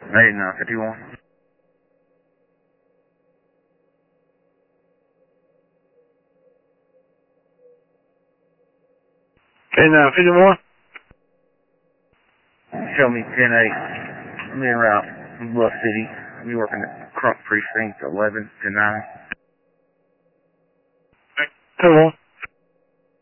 Hey, 951. Hey, 951. Show me 10-8. I'm in route Bluff City. We working at Crump Precinct 11 to 9. Hello.